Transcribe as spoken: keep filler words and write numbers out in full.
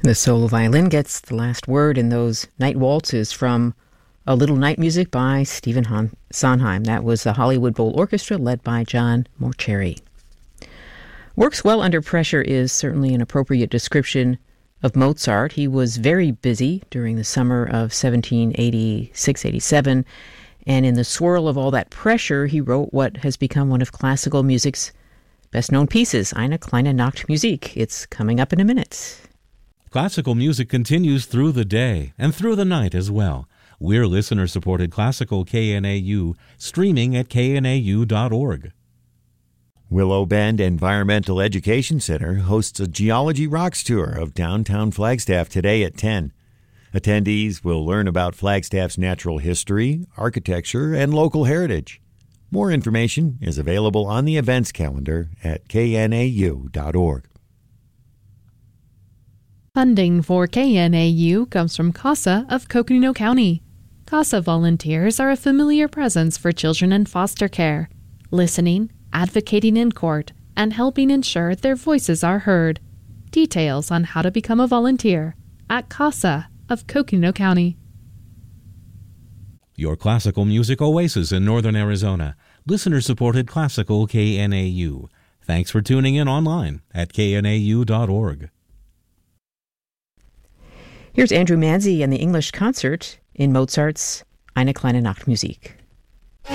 The solo violin gets the last word in those night waltzes from A Little Night Music by Stephen Han- Sondheim. That was the Hollywood Bowl Orchestra led by John Morcherry. Works well under pressure is certainly an appropriate description of Mozart. He was very busy during the summer of seventeen eighty-six eighty-seven, and in the swirl of all that pressure, he wrote what has become one of classical music's best-known pieces, Eine kleine Nachtmusik. It's coming up in a minute. Classical music continues through the day and through the night as well. We're listener-supported Classical K N A U, streaming at k n a u dot org. Willow Bend Environmental Education Center hosts a Geology Rocks tour of downtown Flagstaff today at ten. Attendees will learn about Flagstaff's natural history, architecture, and local heritage. More information is available on the events calendar at k n a u dot org. Funding for K N A U comes from CASA of Coconino County. CASA volunteers are a familiar presence for children in foster care, listening, advocating in court, and helping ensure their voices are heard. Details on how to become a volunteer at CASA of Coconino County. Your classical music oasis in northern Arizona. Listener-supported Classical K N A U. Thanks for tuning in online at k n a u dot org. Here's Andrew Manzi and the English Concert in Mozart's Eine kleine Nachtmusik.